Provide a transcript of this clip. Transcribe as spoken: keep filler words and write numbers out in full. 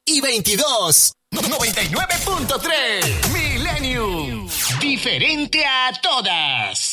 y veintidós. noventa y nueve punto tres Millennium. Diferente a todas.